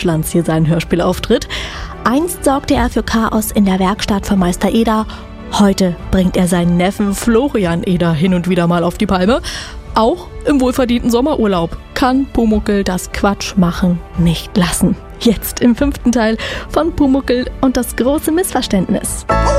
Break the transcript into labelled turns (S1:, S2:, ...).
S1: Deutschlands hier seinen Hörspielauftritt. Einst sorgte er für Chaos in der Werkstatt von Meister Eder. Heute bringt er seinen Neffen Florian Eder hin und wieder mal auf die Palme. Auch im wohlverdienten Sommerurlaub kann Pumuckl das Quatschmachen nicht lassen. Jetzt im 5. Teil von Pumuckl und das große Missverständnis.